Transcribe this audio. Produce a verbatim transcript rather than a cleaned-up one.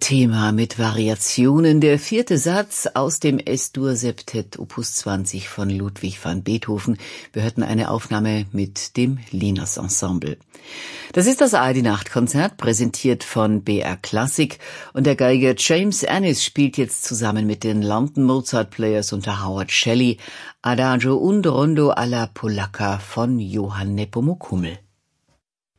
Thema mit Variationen, der vierte Satz aus dem Es-Dur-Septett Opus zwanzig von Ludwig van Beethoven. Wir hörten eine Aufnahme mit dem Linas Ensemble. Das ist das A R D-Nachtkonzert, präsentiert von B R Classic, und der Geiger James Annis spielt jetzt zusammen mit den London Mozart Players unter Howard Shelley Adagio und Rondo alla Polacca von Johann Nepomuk Hummel.